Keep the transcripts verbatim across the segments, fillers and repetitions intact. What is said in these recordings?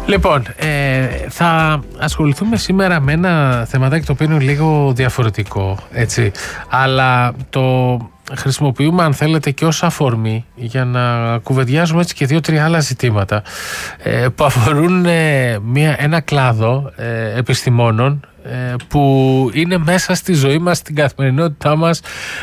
Λοιπόν, ε, θα ασχοληθούμε σήμερα με ένα θεματάκι το οποίο είναι λίγο διαφορετικό, έτσι, αλλά το χρησιμοποιούμε, αν θέλετε, και ως αφορμή για να κουβεντιάζουμε έτσι και δύο-τρία άλλα ζητήματα ε, που αφορούν ε, μια, ένα κλάδο ε, επιστημόνων ε, που είναι μέσα στη ζωή μας, στην καθημερινότητά μας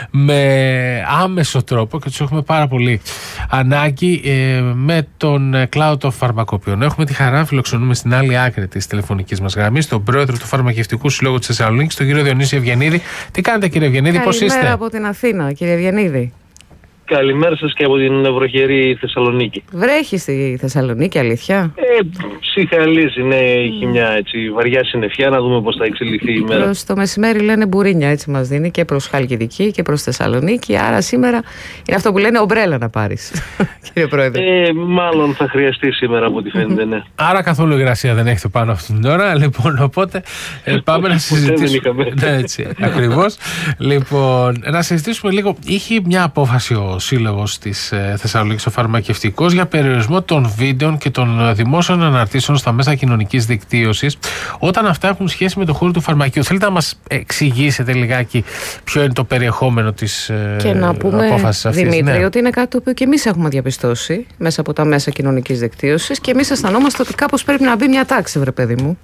με άμεσο τρόπο και τους έχουμε πάρα πολύ ανάγκη ε, με τον κλάδο των φαρμακοποιών. Έχουμε τη χαρά να φιλοξενούμε στην άλλη άκρη της τηλεφωνικής μας γραμμής τον πρόεδρο του Φαρμακευτικού Συλλόγου της Θεσσαλονίκης, τον κύριο Διονύση Ευγενίδη. Τι κάνετε, κύριε Ευγενίδη, πώς είστε? Καλημέρα από την Αθήνα, κύριε Ευγενίδη. Καλημέρα σας και από την ευρωχερή Θεσσαλονίκη. Βρέχει στη Θεσσαλονίκη, αλήθεια? Ε, ψυχαλίζει, ναι, είχε μια έτσι βαριά συννεφιά, να δούμε πώς θα εξελιχθεί η μέρα. Προς το μεσημέρι λένε μπουρίνια, έτσι μας δίνει, και προς Χαλκιδική και προς Θεσσαλονίκη, άρα σήμερα είναι αυτό που λένε ομπρέλα να πάρεις, κύριε Πρόεδρε. Ε, μάλλον θα χρειαστεί σήμερα από ό,τι φαίνεται, ναι. Άρα καθόλου υγρασία δεν έχετε πάνω αυτήν την ώρα, λοιπόν, οπότε ε, πάμε να συζητήσουμε. Ναι, έτσι, ακριβώς. Λοιπόν, να συζητήσουμε λίγο, είχε μια απόφαση ο Σύλλογος της ε, Θεσσαλονίκης, ο Φαρμακευτικός, για περιορισμό των βίντεων και των δημόσιων αναρτήσεων στα μέσα κοινωνικής δικτύωσης όταν αυτά έχουν σχέση με το χώρο του φαρμακείου. Θέλετε να μας εξηγήσετε λιγάκι ποιο είναι το περιεχόμενο της ε, και να πούμε, απόφασης αυτής? Δημήτρη, ναι. ότι είναι κάτι το οποίο και εμείς έχουμε διαπιστώσει μέσα από τα μέσα κοινωνικής δικτύωσης και εμείς αισθανόμαστε ότι κάπως πρέπει να μπει μια τάξη, βρε παιδί μου.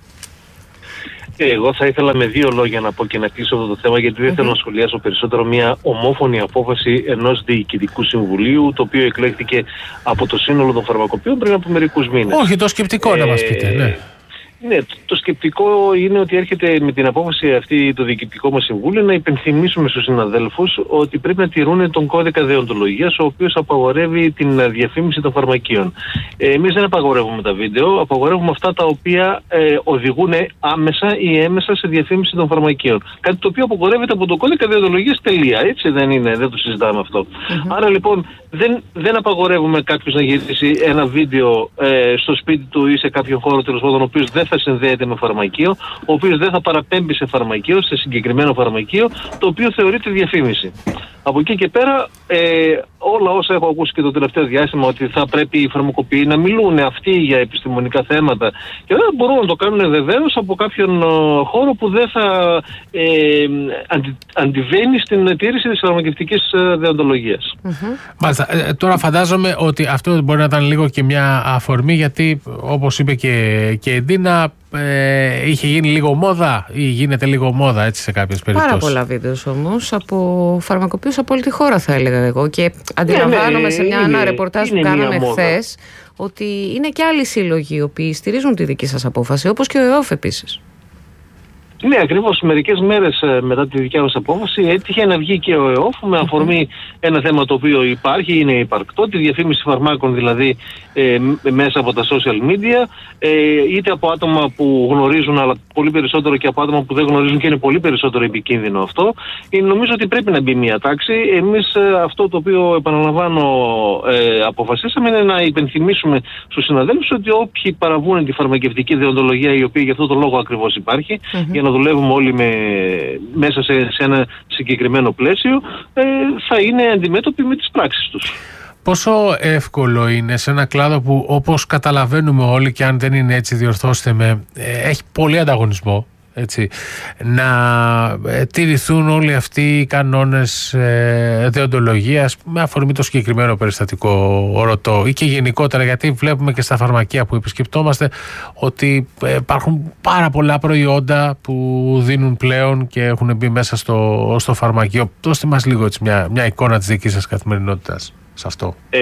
Εγώ θα ήθελα με δύο λόγια να πω και να κλείσω αυτό το θέμα, γιατί δεν mm-hmm. θέλω να σχολιάσω περισσότερο μια ομόφωνη απόφαση ενός διοικητικού συμβουλίου, το οποίο εκλέχθηκε από το σύνολο των φαρμακοποιών πριν από μερικούς μήνες. Όχι, το σκεπτικό ε, να μας πείτε, ναι. Ναι, το σκεπτικό είναι ότι έρχεται με την απόφαση αυτή το διοικητικό μας συμβούλιο να υπενθυμίσουμε στους συναδέλφους ότι πρέπει να τηρούν τον κώδικα δεοντολογίας, ο οποίος απαγορεύει την διαφήμιση των φαρμακείων. Ε, εμείς δεν απαγορεύουμε τα βίντεο, απαγορεύουμε αυτά τα οποία ε, οδηγούν άμεσα ή έμεσα σε διαφήμιση των φαρμακείων. Κάτι το οποίο απαγορεύεται από τον κώδικα δεοντολογίας, τελεία. Έτσι δεν είναι, δεν το συζητάμε αυτό. Mm-hmm. Άρα λοιπόν δεν, δεν απαγορεύουμε κάποιος να γυρίσει ένα βίντεο ε, στο σπίτι του ή σε κάποιο χώρο, τέλος πάντων, ο οποίος δεν θα συνδέεται με φαρμακείο, ο οποίος δεν θα παραπέμπει σε φαρμακείο, σε συγκεκριμένο φαρμακείο, το οποίο θεωρείται διαφήμιση. Από εκεί και πέρα, ε, όλα όσα έχω ακούσει και το τελευταίο διάστημα, ότι θα πρέπει οι φαρμακοποιοί να μιλούν αυτοί για επιστημονικά θέματα, και δεν μπορούν να το κάνουν βεβαίως από κάποιον χώρο που δεν θα ε, αντι, αντιβαίνει στην τήρηση της φαρμακευτικής δεοντολογίας. Mm-hmm. Μάλιστα. Ε, τώρα φαντάζομαι ότι αυτό μπορεί να ήταν λίγο και μια αφορμή, γιατί όπως είπε και, και η Ντίνα, Ε, είχε γίνει λίγο μόδα ή γίνεται λίγο μόδα, έτσι, σε κάποιες περιπτώσεις. Πάρα πολλά βίντεο όμως από φαρμακοποιούς από όλη τη χώρα, θα έλεγα εγώ, και αντιλαμβάνομαι ναι, σε μια, ένα ρεπορτάζ που κάναμε χθες ότι είναι και άλλοι σύλλογοι οι οποίοι στηρίζουν τη δική σας απόφαση, όπως και ο ΕΟΦ επίσης. Ναι, ακριβώς. Μερικές μέρες μετά τη δικιά μας απόφαση έτυχε να βγει και ο ΕΟΦ με αφορμή ένα θέμα το οποίο υπάρχει, είναι υπαρκτό, τη διαφήμιση φαρμάκων δηλαδή ε, μέσα από τα social media, ε, είτε από άτομα που γνωρίζουν, αλλά πολύ περισσότερο και από άτομα που δεν γνωρίζουν, και είναι πολύ περισσότερο επικίνδυνο αυτό. Ε, νομίζω ότι πρέπει να μπει μια τάξη. Εμείς ε, αυτό το οποίο, επαναλαμβάνω, ε, αποφασίσαμε είναι να υπενθυμίσουμε στους συναδέλφους ότι όποιοι παραβούν τη φαρμακευτική δεοντολογία, η οποία για αυτό το λόγο ακριβώς υπάρχει, mm-hmm. για να δουλεύουμε όλοι με, μέσα σε, σε ένα συγκεκριμένο πλαίσιο, ε, θα είναι αντιμέτωποι με τις πράξεις τους. Πόσο εύκολο είναι σε ένα κλάδο που, όπως καταλαβαίνουμε όλοι, και αν δεν είναι έτσι διορθώστε με, ε, έχει πολύ ανταγωνισμό, έτσι, να ε, τηρηθούν όλοι αυτοί οι κανόνες ε, δεοντολογίας με αφορμή το συγκεκριμένο περιστατικό ορωτό, ή και γενικότερα, γιατί βλέπουμε και στα φαρμακεία που επισκεπτόμαστε ότι ε, υπάρχουν πάρα πολλά προϊόντα που δίνουν πλέον και έχουν μπει μέσα στο, στο φαρμακείο. Δώστε μας λίγο έτσι μια, μια εικόνα της δικής σας καθημερινότητας σε αυτό. Ε,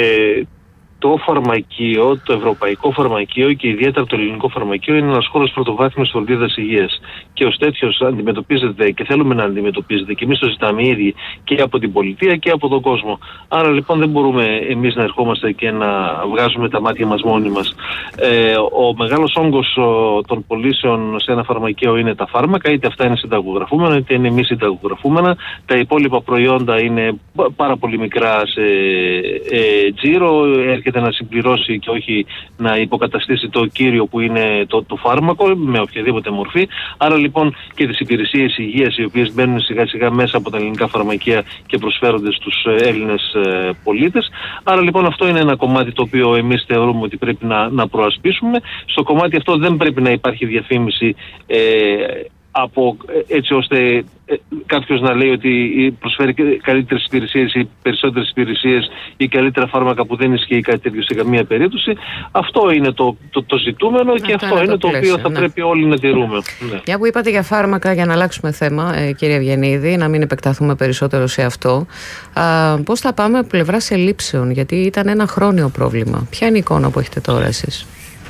Το φαρμακείο, το ευρωπαϊκό φαρμακείο και ιδιαίτερα το ελληνικό φαρμακείο είναι ένας χώρος πρωτοβάθμιας φροντίδας υγείας. Και ως τέτοιος αντιμετωπίζεται και θέλουμε να αντιμετωπίζεται, και εμείς το ζητάμε ήδη, και από την πολιτεία και από τον κόσμο. Άρα λοιπόν δεν μπορούμε εμείς να ερχόμαστε και να βγάζουμε τα μάτια μας μόνοι μας. Ε, ο μεγάλος όγκος ο, των πωλήσεων σε ένα φαρμακείο είναι τα φάρμακα, είτε αυτά είναι συνταγογραφούμενα είτε είναι μη συνταγογραφούμενα. Τα υπόλοιπα προϊόντα είναι πάρα πολύ μικρά σε ε, τζίρο, έρχεται να συμπληρώσει και όχι να υποκαταστήσει το κύριο που είναι το, το φάρμακο με οποιαδήποτε μορφή. Άρα λοιπόν και τις υπηρεσίες υγείας οι οποίες μπαίνουν σιγά σιγά μέσα από τα ελληνικά φαρμακεία και προσφέρονται στους Έλληνες ε, πολίτες. Άρα λοιπόν αυτό είναι ένα κομμάτι το οποίο εμείς θεωρούμε ότι πρέπει να, να προασπίσουμε. Στο κομμάτι αυτό δεν πρέπει να υπάρχει διαφήμιση ε, από, έτσι ώστε κάποιος να λέει ότι προσφέρει καλύτερες υπηρεσίες ή περισσότερες υπηρεσίες ή καλύτερα φάρμακα που δεν ισχύει κάτι τέτοιο σε καμία περίπτωση. Αυτό είναι το, το, το ζητούμενο αυτό και αυτό είναι, είναι το, το οποίο θα ναι. πρέπει όλοι να τηρούμε. Ναι. Μια που είπατε για φάρμακα, για να αλλάξουμε θέμα, ε, κύριε Ευγενίδη, να μην επεκταθούμε περισσότερο σε αυτό. Α, πώς θα πάμε από πλευράς ελλείψεων, γιατί ήταν ένα χρόνιο πρόβλημα. Ποια είναι η εικόνα που έχετε τώρα εσείς?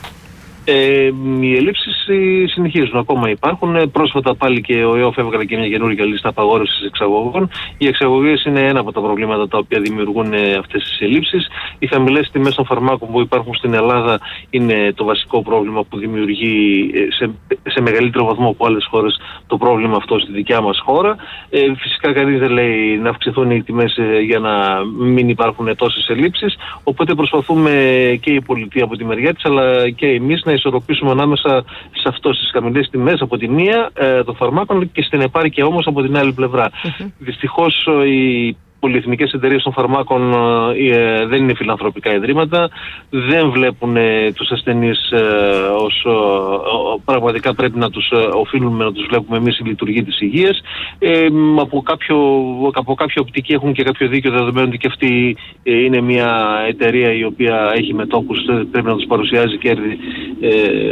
Ε, οι ελλείψεις συνεχίζουν, ακόμα υπάρχουν. Πρόσφατα πάλι και ο ΕΟΦ έβγαλε και μια καινούργια λίστα απαγόρευσης εξαγωγών. Οι εξαγωγές είναι ένα από τα προβλήματα τα οποία δημιουργούν αυτές τις ελλείψεις. Οι χαμηλές τιμές των φαρμάκων που υπάρχουν στην Ελλάδα είναι το βασικό πρόβλημα που δημιουργεί σε, σε μεγαλύτερο βαθμό από άλλες χώρες το πρόβλημα αυτό στη δικιά μας χώρα. Ε, φυσικά κανείς δεν λέει να αυξηθούν οι τιμές για να μην υπάρχουν τόσες ελλείψεις. Οπότε προσπαθούμε και η πολιτεία από τη μεριά της αλλά και εμείς να ισορροπήσουμε ανάμεσα σε αυτό, στις χαμηλές τιμές από τη μία ε, των φαρμάκων και στην επάρκεια όμως από την άλλη πλευρά. Mm-hmm. Δυστυχώς οι πολυεθνικές εταιρείες των φαρμάκων ε, δεν είναι φιλανθρωπικά ιδρύματα, δεν βλέπουν ε, τους ασθενείς ε, ως ε, πραγματικά πρέπει να τους ε, οφείλουμε να τους βλέπουμε εμείς η λειτουργία της υγείας. Ε, από, κάποιο, από κάποια οπτική έχουν και κάποιο δίκιο, δεδομένου ότι και αυτή ε, είναι μια εταιρεία η οποία έχει μετόχους, πρέπει να τους παρουσιάζει κέρδη, ε,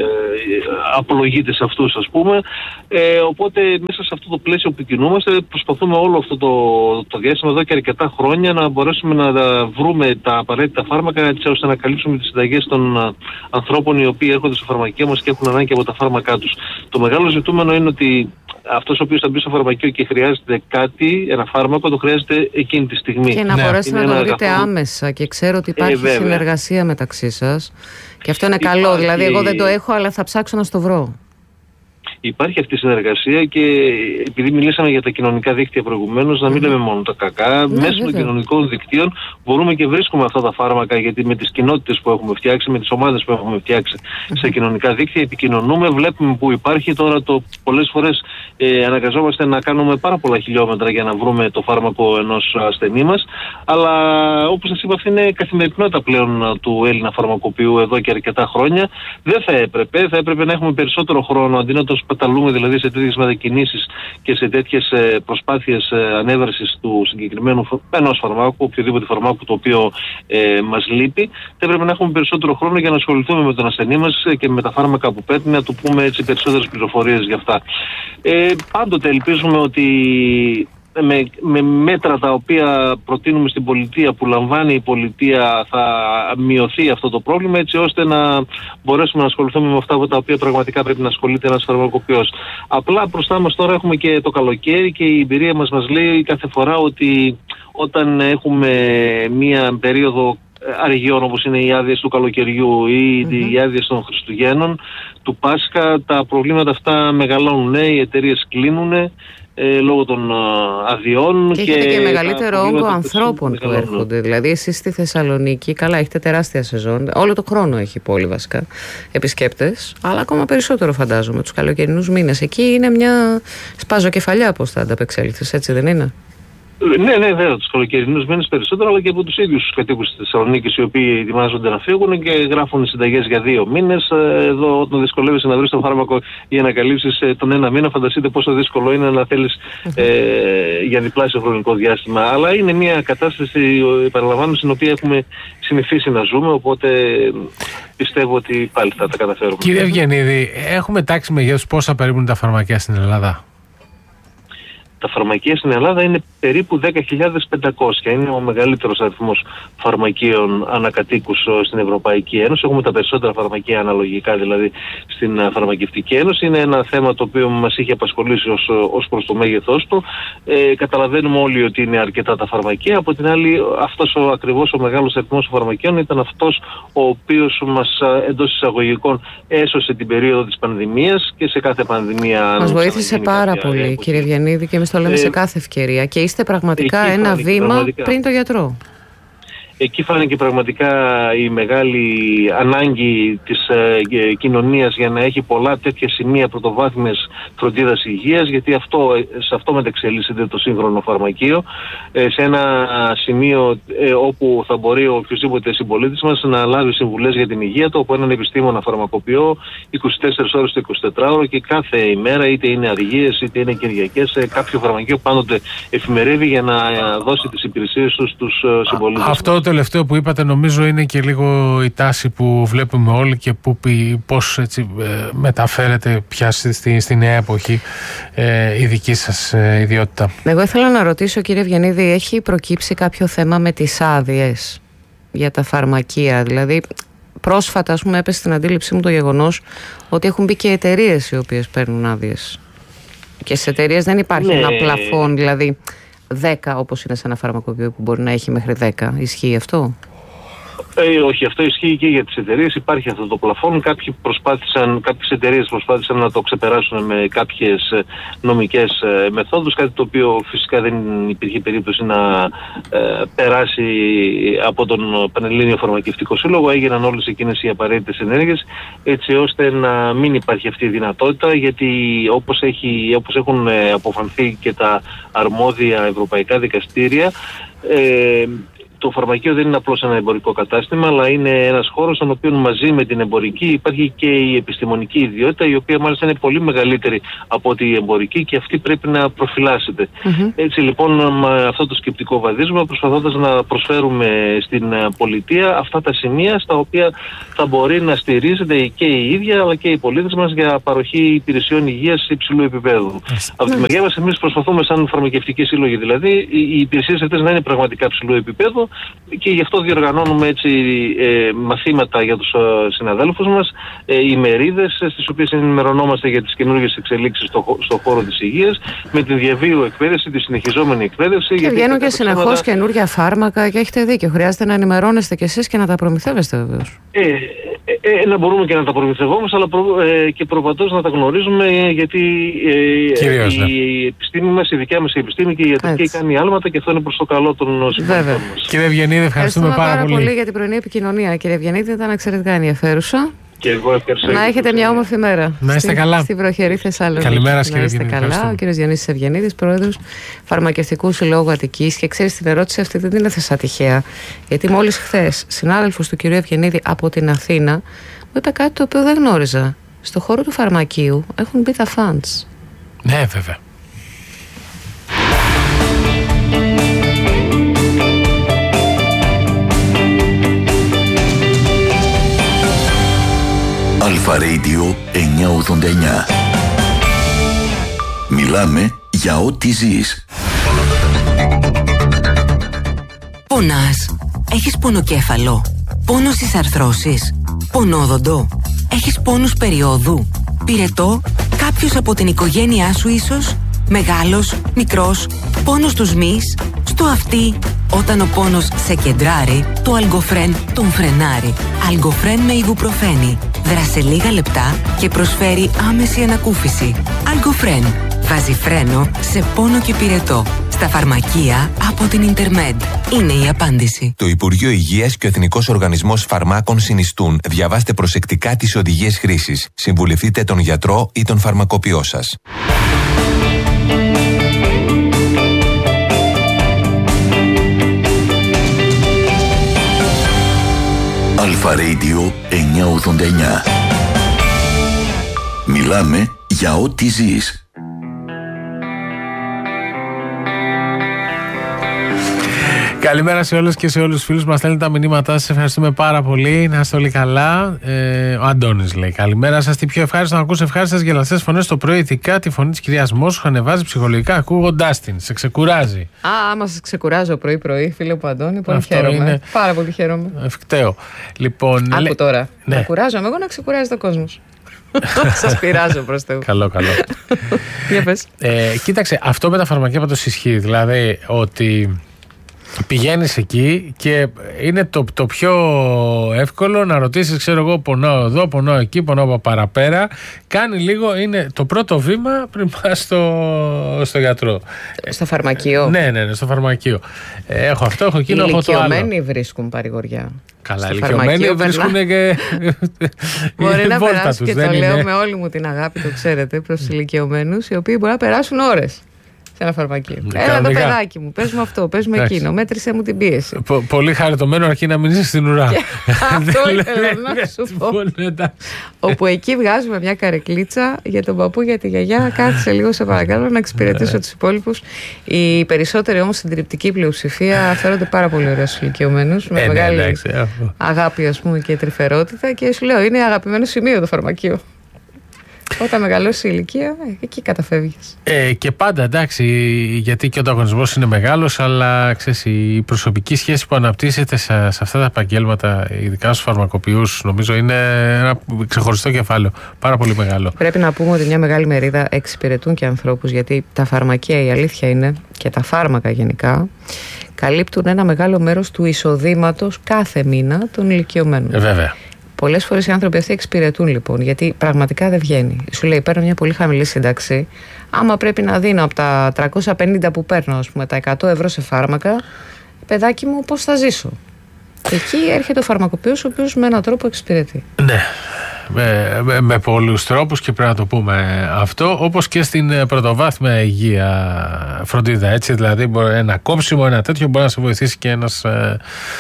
απολογείται σε αυτούς ας πούμε. Ε, οπότε μέσα σε αυτό το πλαίσιο που κινούμαστε προσπαθούμε όλο αυτό το, το διάστημα εδώ και αρκετά χρόνια να μπορέσουμε να βρούμε τα απαραίτητα φάρμακα έτσι ώστε να καλύψουμε τις συνταγές των ανθρώπων οι οποίοι έρχονται στο φαρμακείο μας και έχουν ανάγκη από τα φάρμακά τους. Το μεγάλο ζητούμενο είναι ότι αυτός ο οποίος θα μπει στο φαρμακείο και χρειάζεται κάτι, ένα φάρμακο, το χρειάζεται εκείνη τη στιγμή. Και να ναι. μπορέσει να το βρείτε αγαθό... άμεσα και ξέρω ότι υπάρχει ε, συνεργασία μεταξύ σας και αυτό είναι υπάρχει... καλό, δηλαδή εγώ δεν το έχω αλλά θα ψάξω να στο βρω. Υπάρχει αυτή η συνεργασία και επειδή μιλήσαμε για τα κοινωνικά δίκτυα προηγουμένως, να μην λέμε μόνο τα κακά, ναι, μέσω των κοινωνικών δικτύων μπορούμε και βρίσκουμε αυτά τα φάρμακα γιατί με τις κοινότητες που έχουμε φτιάξει, με τις ομάδες που έχουμε φτιάξει στα κοινωνικά δίκτυα επικοινωνούμε, βλέπουμε που υπάρχει. Τώρα το πολλές φορές ε, αναγκαζόμαστε να κάνουμε πάρα πολλά χιλιόμετρα για να βρούμε το φάρμακο ενός ασθενή μας, αλλά όπως σας είπα αυτή είναι καθημερινότητα πλέον του Έλληνα φαρμακοποιού εδώ και αρκετά χρόνια. Δεν θα έπρεπε, θα έπρεπε να έχουμε περισσότερο χρόνο αντί να το σπαταλούμε δηλαδή σε τέτοιες μετακινήσεις και σε τέτοιες ε, προσπάθειες ε, ανέβρεσης του συγκεκριμένου ενός φαρμάκου, οποιοδήποτε φαρμάκου το οποίο ε, μας λείπει. Θα έπρεπε να έχουμε περισσότερο χρόνο για να ασχοληθούμε με τον ασθενή μας και με τα φάρμακα που παίρνει, να του πούμε έτσι περισσότερες πληροφορίες για αυτά. Ε, πάντοτε ελπίζουμε ότι Με, με μέτρα τα οποία προτείνουμε στην πολιτεία, που λαμβάνει η πολιτεία, θα μειωθεί αυτό το πρόβλημα έτσι ώστε να μπορέσουμε να ασχοληθούμε με αυτά τα οποία πραγματικά πρέπει να ασχολείται ένας φαρμακοποιός. Απλά μπροστά μας τώρα έχουμε και το καλοκαίρι και η εμπειρία μας μας λέει κάθε φορά ότι όταν έχουμε μία περίοδο αργιών όπως είναι οι άδειες του καλοκαιριού ή mm-hmm. οι άδειες των Χριστουγέννων, του Πάσχα, τα προβλήματα αυτά μεγαλώνουν, οι εταιρείες κλείνουν Ε, λόγω των α, αδειών. Και έχετε και, και μεγαλύτερο όγκο ανθρώπων που έρχονται. Δηλαδή, εσείς στη Θεσσαλονίκη, καλά, έχετε τεράστια σεζόν. Όλο το χρόνο έχει πόλη βασικά επισκέπτες, αλλά ακόμα περισσότερο φαντάζομαι τους καλοκαιρινούς μήνες. Εκεί είναι μια σπαζοκεφαλιά πώς θα ανταπεξέλθεις, έτσι δεν είναι? Ναι, ναι, βέβαια, τους καλοκαιρινούς μήνες περισσότερο, αλλά και από τους ίδιους τους κατοίκους της Θεσσαλονίκης οι οποίοι ετοιμάζονται να φύγουν και γράφουν συνταγές για δύο μήνες. Εδώ, όταν δυσκολεύεσαι να βρεις το φάρμακο για να καλύψεις τον ένα μήνα, φανταστείτε πόσο δύσκολο είναι να θέλεις ε, για διπλάσιο χρονικό διάστημα. Αλλά είναι μια κατάσταση, επαναλαμβάνω, στην οποία έχουμε συνηθίσει να ζούμε, οπότε πιστεύω ότι πάλι θα τα καταφέρουμε. Κύριε Ευγενίδη, έχουμε τάξη μεγέθους πόσα περίπου είναι τα φαρμακεία στην Ελλάδα? Τα φαρμακεία στην Ελλάδα είναι περίπου δέκα χιλιάδες πεντακόσια. Είναι ο μεγαλύτερος αριθμός φαρμακείων ανακατοίκους στην Ευρωπαϊκή Ένωση. Έχουμε τα περισσότερα φαρμακεία αναλογικά δηλαδή στην Φαρμακευτική Ένωση. Είναι ένα θέμα το οποίο μας είχε απασχολήσει ως, ως προς το μέγεθός του. Ε, καταλαβαίνουμε όλοι ότι είναι αρκετά τα φαρμακεία. Από την άλλη, αυτός ο ακριβώς ο μεγάλος αριθμός φαρμακείων ήταν αυτός ο οποίος μας εντός εισαγωγικών έσωσε την περίοδο της πανδημίας και σε κάθε πανδημία. Μας βοήθησε πάρα πολύ, πολύ κύριε Ευγενίδη, και εμείς το λέμε ε, σε κάθε ευκαιρία και είστε πραγματικά ένα βήμα πραγματικά πριν το γιατρό. εκεί φάνηκε πραγματικά η μεγάλη ανάγκη της ε, κοινωνίας για να έχει πολλά τέτοια σημεία πρωτοβάθμιας φροντίδας υγείας, γιατί αυτό, σε αυτό μετεξελίσσεται το σύγχρονο φαρμακείο, ε, σε ένα σημείο ε, όπου θα μπορεί ο οποιοσδήποτε συμπολίτης μας να λάβει συμβουλές για την υγεία του από έναν επιστήμονα φαρμακοποιό είκοσι τέσσερις ώρες το εικοσιτετράωρο, και κάθε ημέρα, είτε είναι αργίες είτε είναι κυριακές, κάποιο φαρμακείο πάντοτε εφημερεύει για να δώσει τις υπηρεσίες του στους συμπολίτες. Αυτό το τελευταίο που είπατε νομίζω είναι και λίγο η τάση που βλέπουμε όλοι και που, πώς έτσι, ε, μεταφέρεται πια στη, στη νέα εποχή ε, η δική σας ε, ιδιότητα. Εγώ ήθελα να ρωτήσω, κύριε Ευγενίδη, έχει προκύψει κάποιο θέμα με τις άδειες για τα φαρμακεία? Δηλαδή πρόσφατα, ας πούμε, έπεσε στην αντίληψή μου το γεγονός ότι έχουν μπει και εταιρείες οι οποίες παίρνουν άδειες. Και σε εταιρείες δεν υπάρχει ναι. ένα πλαφόν, δηλαδή δέκα, όπως είναι σε ένα φαρμακοποιείο που μπορεί να έχει μέχρι δέκα. Ισχύει αυτό? Ε, όχι, αυτό ισχύει και για τις εταιρείες. Υπάρχει αυτό το πλαφόν. Κάποιοι προσπάθησαν, κάποιες εταιρείες προσπάθησαν να το ξεπεράσουν με κάποιες νομικές ε, μεθόδους, κάτι το οποίο φυσικά δεν υπήρχε περίπτωση να ε, περάσει από τον Πανελλήνιο Φαρμακευτικό Σύλλογο. Έγιναν όλες εκείνες οι απαραίτητες ενέργειες έτσι ώστε να μην υπάρχει αυτή η δυνατότητα, γιατί όπως, έχει, όπως έχουν αποφανθεί και τα αρμόδια ευρωπαϊκά δικαστήρια, ε, το φαρμακείο δεν είναι απλώς ένα εμπορικό κατάστημα, αλλά είναι ένας χώρος στον οποίο μαζί με την εμπορική υπάρχει και η επιστημονική ιδιότητα, η οποία μάλιστα είναι πολύ μεγαλύτερη από ότι η εμπορική, και αυτή πρέπει να προφυλάσσεται. Mm-hmm. Έτσι λοιπόν, με αυτό το σκεπτικό βαδίζουμε, προσπαθώντας να προσφέρουμε στην πολιτεία αυτά τα σημεία στα οποία θα μπορεί να στηρίζεται και η ίδια αλλά και οι πολίτες μας για παροχή υπηρεσιών υγείας υψηλού επίπεδου. Mm-hmm. Από τη μεριά μας, εμείς προσπαθούμε, σαν φαρμακευτικοί σύλλογοι δηλαδή, οι υπηρεσίες αυτές να είναι πραγματικά υψηλού επίπεδου, και γι' αυτό διοργανώνουμε έτσι ε, μαθήματα για τους ε, συναδέλφους μας, ε, ημερίδες ε, στις οποίες ενημερωνόμαστε για τις καινούργιες εξελίξεις στο, στο χώρο της υγείας, με την διαβίου εκπαίδευση, τη συνεχιζόμενη εκπαίδευση. Και βγαίνουν και συνεχώς θέματα... καινούργια φάρμακα, και έχετε δίκιο. Χρειάζεται να ενημερώνεστε κι εσείς και να τα προμηθεύεστε βεβαίως. Ε, ε, ε, να μπορούμε και να τα προμηθευόμαστε, αλλά προ, ε, και προπαντός να τα γνωρίζουμε, ε, γιατί ε, Κυρίως, ναι. η επιστήμη μας, η δικιά μας η επιστήμη και η ιατρική κάνει άλματα, και αυτό είναι προς το καλό των συμπολιτών μας. Κύριε Ευγενίδη, ευχαριστούμε, ευχαριστούμε πάρα, πάρα πολύ. πολύ για την πρωινή επικοινωνία. Κύριε Ευγενίδη, ήταν εξαιρετικά ενδιαφέρουσα. Και εγώ ευχαριστώ. Να έχετε μια όμορφη μέρα. Να είστε καλά. Στη βροχερή Θεσσαλονίκη. Καλημέρα, κύριε Ευγενίδη. Να είστε καλά. Ευχαριστώ. Ο κύριος Διονύσης Ευγενίδης, πρόεδρος Φαρμακευτικού Συλλόγου Αττικής. Και ξέρεις, την ερώτηση αυτή δεν την έθεσα τυχαία. Γιατί μόλις χθες συνάδελφος του κυρίου Ευγενίδη από την Αθήνα μου είπε κάτι το οποίο δεν γνώριζα. Στο χώρο του φαρμακείου έχουν μπει τα funds. Ναι, βέβαια. Αλφα Radio εννιακόσια ογδόντα εννιά. Μιλάμε για ό,τι ζεις. Πονάς? Έχεις πονοκέφαλο? Πόνο στις αρθρώσεις? Πονόδοντο? Έχεις πόνους περιόδου? Πυρετό? Κάποιος από την οικογένειά σου ίσως? Μεγάλος? Μικρός? Πόνος στους μυς? Στο αυτί? Όταν ο πόνος σε κεντράρει, το Αλγκοφρέν τον φρενάρει. Αλγκοφρέν με ιβουπροφένη. Δράσε λίγα λεπτά και προσφέρει άμεση ανακούφιση. Αλγκοφρέν. Βάζει φρένο σε πόνο και πυρετό. Στα φαρμακεία από την Ιντερμέντ. Είναι η απάντηση. Το Υπουργείο Υγείας και ο Εθνικός Οργανισμός Φαρμάκων συνιστούν. Διαβάστε προσεκτικά τις οδηγίες χρήσης. Συμβουλευτείτε τον γιατρό ή τον φαρμακοποιό σας. Αλφα Radio εννιακόσια ογδόντα εννιά. Μιλάμε για ό,τι ζεις. Καλημέρα σε όλους και σε όλους τους φίλους μας. Στέλνουν τα μηνύματά σας. Ευχαριστούμε πάρα πολύ. Να είστε όλοι καλά. Ε, ο Αντώνης λέει: καλημέρα σας. Τι πιο ευχάριστο να ακούσει ευχάριστες γελαστές φωνές το πρωί, ειδικά τη φωνή της κυρίας Μόσχου. Ανεβάζει ψυχολογικά ακούγοντάς την. Σε ξεκουράζει. Α, άμα σας ξεκουράζω πρωί-πρωί, φίλε μου Αντώνη, πολύ αυτό χαίρομαι. Είναι... Πάρα πολύ χαίρομαι. Ευκταίο. Λοιπόν, άκου λέ... τώρα. Ναι. Να κουράζομαι εγώ, να ξεκουράζει ο κόσμος. Σας πειράζω προς Θεού. Καλό, καλό. Για πες. Ε, κοίταξε, αυτό με τα φαρμακεία πάντως ισχύει. Δηλαδή ότι. Πηγαίνεις εκεί και είναι το, το πιο εύκολο να ρωτήσεις, ξέρω εγώ, πονάω εδώ, πονάω εκεί, πονάω από παραπέρα. Κάνει λίγο, είναι το πρώτο βήμα πριν πας στο, στο γιατρό. Στο φαρμακείο. Ναι, ναι, ναι, στο φαρμακείο. Έχω αυτό, έχω εκείνο, έχω το άλλο. Οι ηλικιωμένοι βρίσκουν παρηγοριά. Καλά, οι ηλικιωμένοι βρίσκουν και. Μπορεί να περάσουν, και το λέω με όλη μου την αγάπη, το ξέρετε, προς τους ηλικιωμένους, οι οποίοι μπορεί να περάσουν ώρες σε ένα φαρμακείο. Έλα το παιδάκι μου, πες μου αυτό, πες μου εκείνο, μέτρησέ μου την πίεση. Πο, πολύ χαριτωμένο αρκεί να μην είσαι στην ουρά. Αυτό ήθελα να σου πω. Όπου εκεί βγάζουμε μια καρεκλίτσα για τον παππού, για τη γιαγιά. Κάθισε λίγο, σε παρακαλώ, να εξυπηρετήσω τους υπόλοιπους. Οι περισσότεροι όμως, συντριπτική πλειοψηφία, φέρονται πάρα πολύ ωραία στους ηλικιωμένους, με μεγάλη αγάπη, ας πούμε, και τρυφερότητα. Και σου λέω, είναι αγαπημένο σημείο το φαρμακείο. Όταν μεγαλώσει η ηλικία, εκεί καταφεύγεις. Ε, και πάντα εντάξει, γιατί και ο ανταγωνισμός είναι μεγάλος, αλλά ξέρεις, η προσωπική σχέση που αναπτύσσεται σε, σε αυτά τα επαγγέλματα, ειδικά στους φαρμακοποιούς, νομίζω είναι ένα ξεχωριστό κεφάλαιο. Πάρα πολύ μεγάλο. Πρέπει να πούμε ότι μια μεγάλη μερίδα εξυπηρετούν και ανθρώπους, γιατί τα φαρμακεία, η αλήθεια είναι, και τα φάρμακα γενικά, καλύπτουν ένα μεγάλο μέρος του εισοδήματος κάθε μήνα των ηλικιωμένων. Ε, βέβαια. Πολλές φορές οι άνθρωποι αυτοί εξυπηρετούν λοιπόν, γιατί πραγματικά δεν βγαίνει. Σου λέει, παίρνω μια πολύ χαμηλή σύνταξη. Άμα πρέπει να δίνω από τα τριακόσια πενήντα που παίρνω, ας πούμε, τα εκατό ευρώ σε φάρμακα, παιδάκι μου, πώς θα ζήσω. Και εκεί έρχεται ο φαρμακοποιός, ο οποίος με έναν τρόπο εξυπηρετεί. Ναι. Με, με, με πολλούς τρόπους, και πρέπει να το πούμε αυτό, όπως και στην πρωτοβάθμια υγεία φροντίδα, έτσι, δηλαδή ένα κόψιμο, ένα τέτοιο μπορεί να σε βοηθήσει και ένας ε,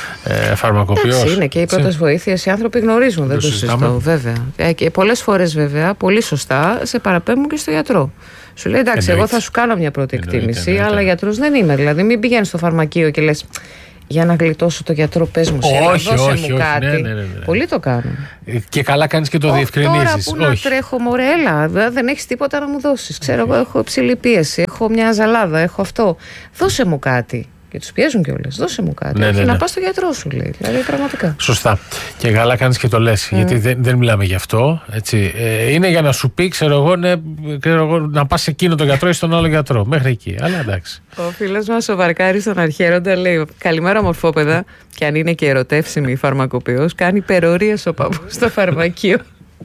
ε, φαρμακοποιός. Εντάξει, είναι και οι πρώτες βοήθειες, οι άνθρωποι γνωρίζουν, δεν το συζητώ, βέβαια. Ε, και πολλές φορές βέβαια, πολύ σωστά, σε παραπέμπουν και στο γιατρό. Σου λέει, εντάξει, εννοείται, εγώ θα σου κάνω μια πρώτη εκτίμηση, εννοείται, αλλά γιατρός δεν είμαι, δηλαδή μην πηγαίνεις στο φαρμακείο και λες, για να γλιτώσω το γιατρό, πες μου, σε όχι, δώσε όχι, μου όχι, κάτι. Ναι, ναι, ναι, ναι. Πολλοί το κάνουν. Και καλά κάνεις και το όχι, διευκρινίζεις. Τώρα που όχι. να τρέχω, μωρέ, έλα, δεν έχεις τίποτα να μου δώσεις. Ξέρω, εγώ έχω υψηλή πίεση, έχω μια ζαλάδα, έχω αυτό. Δώσε μου κάτι. Και τους πιέζουν κιόλας. Δώσε μου κάτι. Ναι, όχι, ναι, ναι. να πας στο γιατρό σου, λέει. Δηλαδή, πραγματικά. Σωστά. Και καλά κάνεις και το λες. Mm. Γιατί δεν, δεν μιλάμε γι' αυτό. Έτσι. Ε, είναι για να σου πει, ξέρω εγώ, ναι, ξέρω εγώ, να πας σε εκείνο τον γιατρό ή στον άλλο γιατρό. Μέχρι εκεί. Αλλά εντάξει. Ο φίλος μας ο Βαρκάρης στον Αρχαίροντα λέει: καλημέρα, μορφόπεδα. Και αν είναι και ερωτεύσιμη η φαρμακοποιός, κάνει υπερορίες ο παππούς στο φαρμακείο.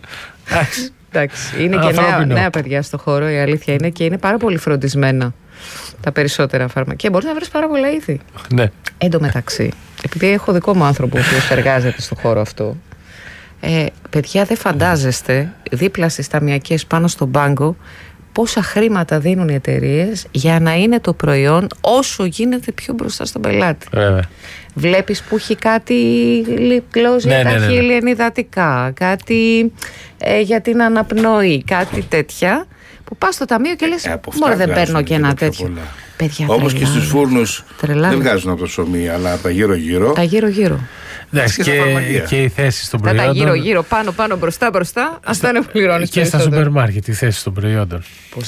Εντάξει. Είναι και νέα, νέα παιδιά στο χώρο, η αλήθεια είναι, και είναι πάρα πολύ φροντισμένα τα περισσότερα φαρμακεία. Μπορείς να βρεις πάρα πολλά είδη. Ναι. Εν τω μεταξύ, επειδή έχω δικό μου άνθρωπο ο οποίος εργάζεται στο χώρο αυτό, ε, παιδιά, δεν φαντάζεστε δίπλα στις ταμιακές πάνω στον πάγκο πόσα χρήματα δίνουν οι εταιρείες για να είναι το προϊόν όσο γίνεται πιο μπροστά στον πελάτη. Βέβαια. Βλέπεις που έχει κάτι γλώσσα ναι, για τα ναι, ναι, ναι. χείλη ενυδατικά, κάτι ε, για την αναπνοή, κάτι τέτοια, που πας στο ταμείο και λες, ε, μόνο δεν παίρνω και ένα τέτοιο. Παιδιά, όπως και στους φούρνους δεν βγάζουν από το ψωμί, αλλά από τα γύρω-γύρω. Τα γύρω-γύρω. Εντάξει, και, και, και οι θέσεις των προϊόντων. Τα γύρω-γύρω, πάνω, πάνω, μπροστά, μπροστά. Αυτά είναι που πληρώνεις. Και στα σούπερ μάρκετ οι θέσεις των προϊόντων.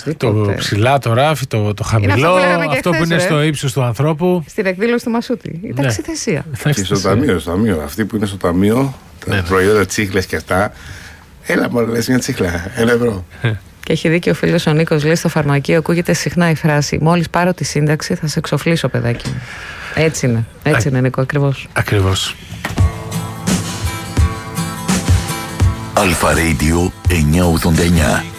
Το ψηλά, το ράφι, το, το χαμηλό, αυτό που είναι στο ύψος του ανθρώπου. Στην εκδήλωση του Μασούτη. Η ταξιθεσία. Και στο ταμείο, στο ταμείο. Αυτοί που είναι στο ταμείο, τα ναι, προϊόντα, τσίχλες και αυτά. Έλα, μόνο λες μια τσίχλα, ένα ευρώ. Και έχει δίκιο ο φίλος ο Νίκος, λέει, στο φαρμακείο ακούγεται συχνά η φράση «Μόλις πάρω τη σύνταξη θα σε εξοφλήσω, παιδάκι μου». Έτσι είναι, έτσι Α, είναι, Νίκο, ακριβώς. Ακριβώς. Αλφα Radio εννιακόσια ογδόντα εννιά.